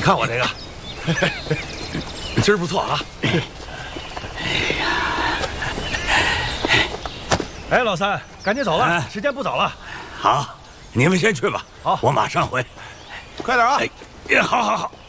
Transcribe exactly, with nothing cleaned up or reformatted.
看我这个，今儿不错啊。哎，老三，赶紧走了，时间不早了。 好，你们先去吧。 好， 我马上回。 快点啊！ 哎，好好好。